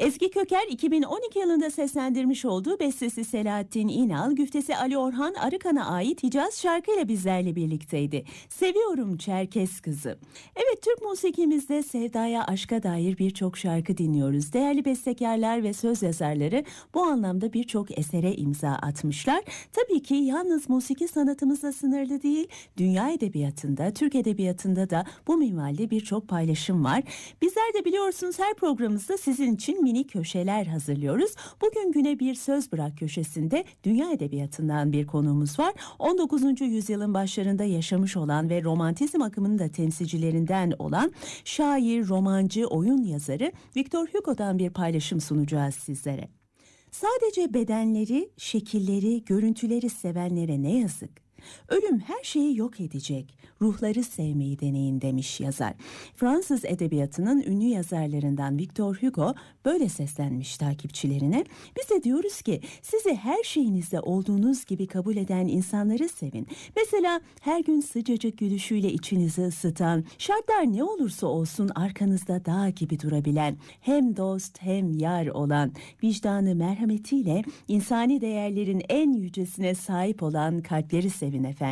Ezgi Köker 2012 yılında seslendirmiş olduğu bestesi Selahattin İnal, güftesi Ali Orhan Arıkan'a ait Hicaz şarkıyla bizlerle birlikteydi. Seviyorum Çerkes Kızı. Evet, Türk musikimizde sevdaya, aşka dair birçok şarkı dinliyoruz. Değerli bestekarlar ve söz yazarları bu anlamda birçok esere imza atmışlar. Tabii ki yalnız musiki sanatımızla sınırlı değil, dünya edebiyatında, Türk edebiyatında da bu minvalde birçok paylaşım var. Bizler de biliyorsunuz her programımızda sizin için mini köşeler hazırlıyoruz. Bugün güne bir söz bırak köşesinde dünya edebiyatından bir konuğumuz var. 19. yüzyılın başlarında yaşamış olan ve romantizm akımının da temsilcilerinden olan şair, romancı, oyun yazarı Victor Hugo'dan bir paylaşım sunacağız sizlere. Sadece bedenleri, şekilleri, görüntüleri sevenlere ne yazık. Ölüm her şeyi yok edecek, ruhları sevmeyi deneyin demiş yazar. Fransız edebiyatının ünlü yazarlarından Victor Hugo böyle seslenmiş takipçilerine. Biz de diyoruz ki sizi her şeyinizde olduğunuz gibi kabul eden insanları sevin. Mesela her gün sıcacık gülüşüyle içinizi ısıtan, şartlar ne olursa olsun arkanızda dağ gibi durabilen, hem dost hem yar olan, vicdanı merhametiyle insani değerlerin en yücesine sahip olan kalpleri sevin efendim.